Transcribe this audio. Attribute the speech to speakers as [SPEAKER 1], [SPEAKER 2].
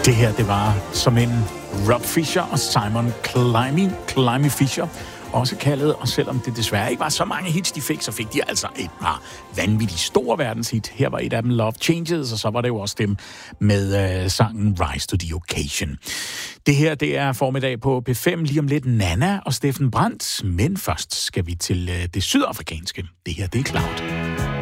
[SPEAKER 1] Det her, det var som en Rob Fisher og Simon Climby Fisher, også kaldet, og selvom det desværre ikke var så mange hits, de fik, så fik de altså et par vanvittigt store verdenshit. Her var et af dem Love Changes, og så var det jo også dem med sangen Rise to the Occasion. Det her, det er formiddag på P5, lige om lidt Nana og Steffen Brandt, men først skal vi til det sydafrikanske. Det her, det er Cloud.